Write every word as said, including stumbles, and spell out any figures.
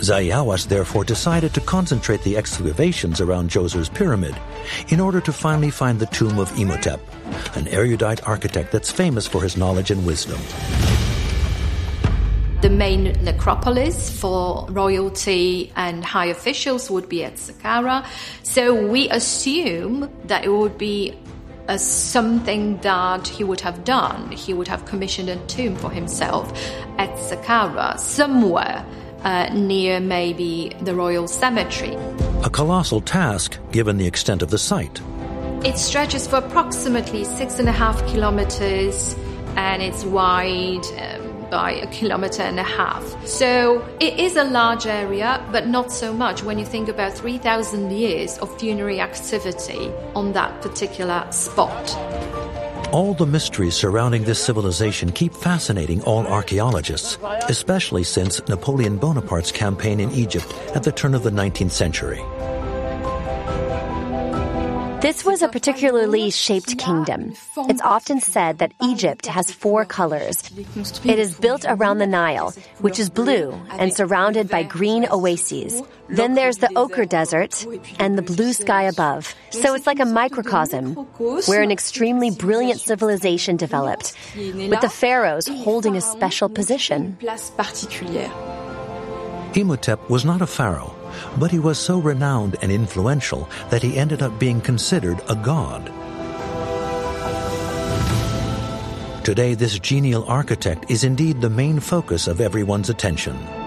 Zayawas therefore decided to concentrate the excavations around Djoser's pyramid in order to finally find the tomb of Imhotep, an erudite architect that's famous for his knowledge and wisdom. The main necropolis for royalty and high officials would be at Saqqara. So we assume that it would be uh, something that he would have done. He would have commissioned a tomb for himself at Saqqara, somewhere uh, near maybe the royal cemetery. A colossal task, given the extent of the site. It stretches for approximately six and a half kilometers, and it's wide um, by a kilometer and a half. So it is a large area, but not so much when you think about three thousand years of funerary activity on that particular spot. All the mysteries surrounding this civilization keep fascinating all archaeologists, especially since Napoleon Bonaparte's campaign in Egypt at the turn of the nineteenth century. This was a particularly shaped kingdom. It's often said that Egypt has four colors. It is built around the Nile, which is blue and surrounded by green oases. Then there's the ochre desert and the blue sky above. So it's like a microcosm where an extremely brilliant civilization developed, with the pharaohs holding a special position. Imhotep was not a pharaoh, but he was so renowned and influential that he ended up being considered a god. Today, this genial architect is indeed the main focus of everyone's attention.